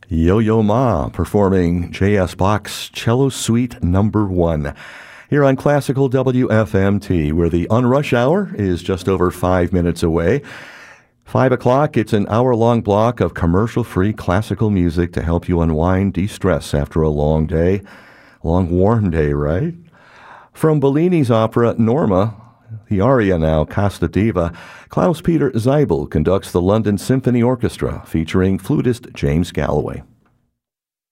Yo-Yo Ma performing J.S. Bach's Cello Suite Number 1 here on Classical WFMT, where the On-Rush Hour is just over 5 minutes away. 5 o'clock, it's an hour-long block of commercial-free classical music to help you unwind, de-stress after a long day. Long, warm day, right? From Bellini's opera Norma, the aria now, Casta Diva, Klaus-Peter Zeibel conducts the London Symphony Orchestra featuring flutist James Galloway.